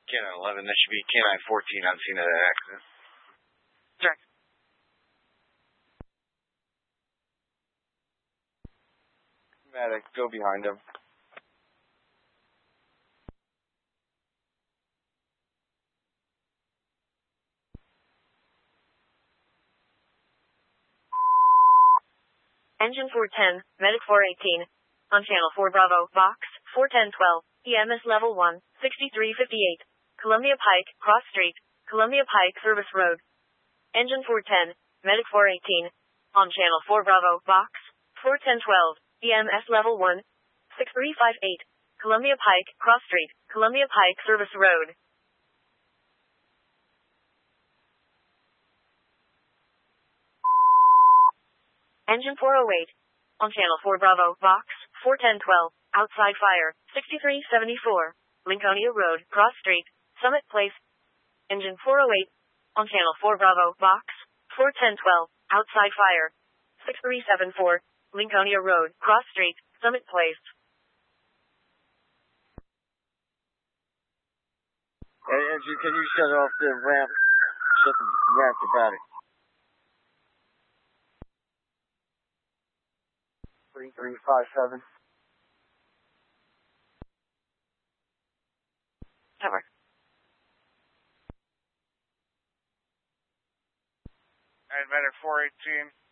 Canine 11, that should be Canine 14 on scene of that accident. Check. Medic, go behind him. Engine 410, Medic 418. On Channel 4 Bravo, Box, 41012, EMS Level 1, 6358. Columbia Pike, Cross Street, Columbia Pike Service Road. Engine 410, Medic 418. On Channel 4 Bravo, Box, 41012, EMS Level 1, 6358. Columbia Pike, Cross Street, Columbia Pike Service Road. Engine 408. On Channel 4 Bravo, Box, 41012, outside fire, 6374. Lincolnia Road, Cross Street, Summit Place. Engine 408. On Channel 4 Bravo, Box, 41012, outside fire, 6374. Lincolnia Road, Cross Street, Summit Place. Hey, Engine, can you shut off the ramp? Shut the ramp to battery. 3357. Cover. And Medic 418.